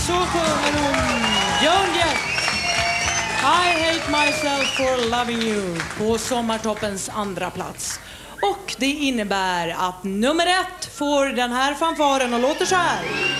så sjunger hon Joan Jett, I hate myself for loving you, på Sommartoppens andra plats. Och det innebär att nummer 1 får den här fanfaren och låter så här.